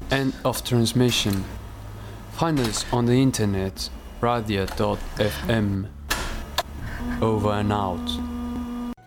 End of transmission. Find us on the internet, radio.fm. Over and out.